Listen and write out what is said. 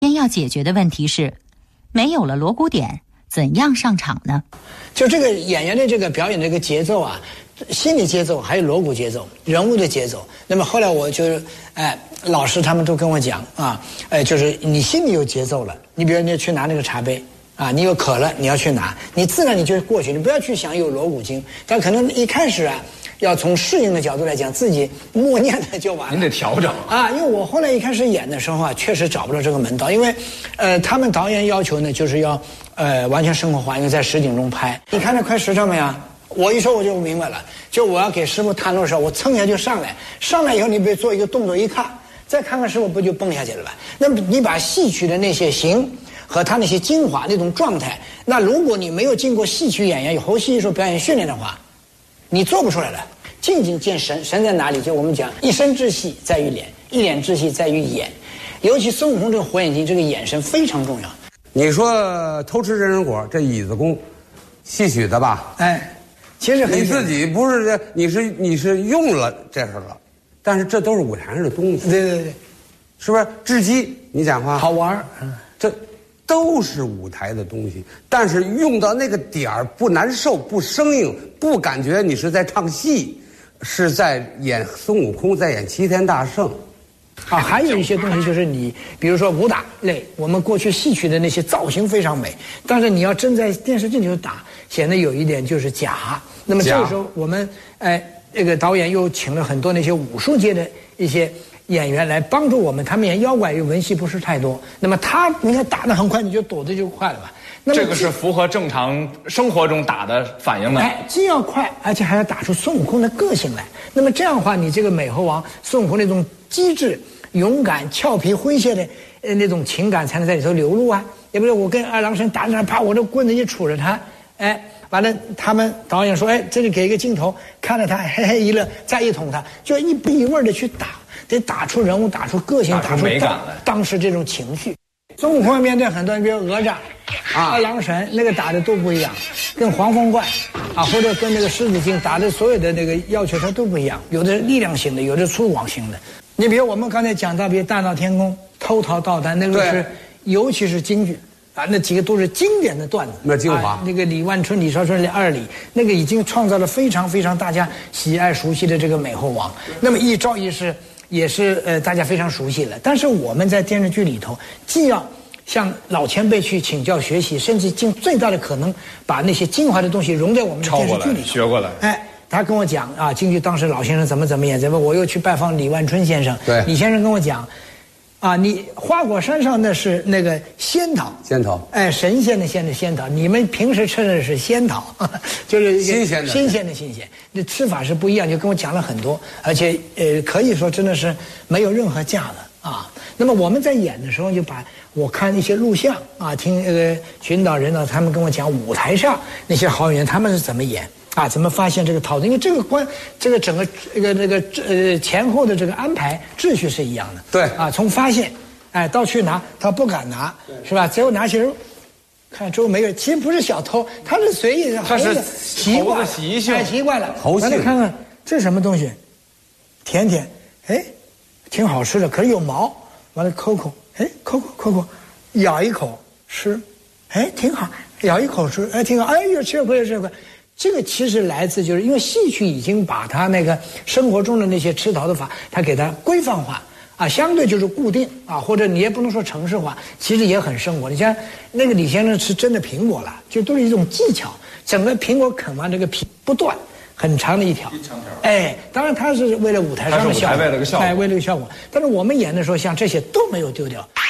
先要解决的问题是，没有了锣鼓点，怎样上场呢？ 就这个演员的这个表演的这个节奏啊，心理节奏还有锣鼓节奏、人物的节奏。那么后来我就是，老师他们都跟我讲啊，就是你心里有节奏了。你比如你去拿那个茶杯啊，你有渴了，你要去拿，你自然你就过去，你不要去想有锣鼓经。但可能一开始啊，要从适应的角度来讲，自己默念的就完了。 您得调整啊，因为我后来一开始演的时候啊，确实找不到这个门道，因为，他们导演要求呢，就是要完全生活化，因为在实景中拍。你看这快实诚没有？我一说我就明白了，就我要给师傅探路的时候，我蹭一下就上来，上来以后你别做一个动作一看，再看看师傅不就蹦下去了吧？那么你把戏曲的那些形和他那些精华那种状态，那如果你没有经过戏曲演员有后戏艺术表演训练的话，你做不出来的。静静见神，神在哪里？就我们讲一身之戏在于脸，一脸之戏在于眼，尤其孙悟空这个火眼金，这个眼神非常重要。 你说偷吃人参果这椅子功，戏曲的吧？ 其实你自己不是你是用了这事了，但是这都是舞台上的东西。 对， 是不是？雉鸡，你讲话好玩这都是舞台的东西，但是用到那个点儿不难受、不生硬、不感觉你是在唱戏。是在演孙悟空，在演齐天大圣， 还有一些东西就是你，比如说武打类，我们过去戏曲的那些造型非常美，但是你要真在电视镜头打，显得有一点就是假。那么这个时候，我们这个导演又请了很多那些武术界的一些演员来帮助我们，他们演妖怪，因为文戏不是太多。那么你看打得很快，你就躲得就快了吧。那么这个是符合正常生活中打的反应的。 既要快，而且还要打出孙悟空的个性来。那么这样的话，你这个美猴王孙悟空那种机智、勇敢、俏皮、诙谐的那种情感才能在里头流露啊。也不是我跟二郎神打着，啪，我这棍子一杵着他，完了他们导演说，这里给一个镜头，看着他嘿嘿一乐，再一捅他，就一笔一味的去打，得打出人物，打出个性， 打出美感来， 当时这种情绪。孙悟空面对很多人，比如哪吒、二郎神，那个打的都不一样，跟黄风怪或者跟那个狮子精打的所有的那个要求它都不一样，有的是力量型的，有的粗犷型的。你比如我们刚才讲到，比如大闹天宫、偷桃盗丹，那个是尤其是京剧那几个都是经典的段子， 那精华。 那个李万春、李少春二李，那个已经创造了非常非常大家喜爱熟悉的这个美猴王。那么一招一式也是大家非常熟悉了。但是我们在电视剧里头，既要向老前辈去请教学习，甚至尽最大的可能把那些精华的东西融在我们的电视剧里头学过来。 他跟我讲京剧当时老先生怎么演，我又去拜访李万春先生。 对， 李先生跟我讲，你花果山上那是那个仙桃，神仙的仙的仙桃，你们平时吃的是仙桃，就是新鲜的，那吃法是不一样，就跟我讲了很多，而且可以说真的是没有任何架子那么我们在演的时候，就把我看一些录像听群导人导他们跟我讲舞台上那些好演员他们是怎么演怎么发现这个套路，因为这个整个前后的这个安排秩序是一样的。 对从发现到去拿，他不敢拿，是吧？最后拿起来看周围没有，其实不是小偷，他是随意， 他是习惯习惯了。完了看看这是什么东西，甜甜，挺好吃的，可是有毛。完了抠，咬一口吃，挺好，咬一口吃，挺好，越吃越快，越吃越快。这个其实来自就是因为戏曲已经把它那个生活中的那些吃桃的法，它给它规范化相对就是固定或者你也不能说程式化，其实也很生活。你像那个李先生吃真的苹果了，就都是一种技巧，整个苹果啃完这个皮不断。很长的一条，当然他是为了舞台上的效果，为了个效果。但是我们演的时候，像这些都没有丢掉。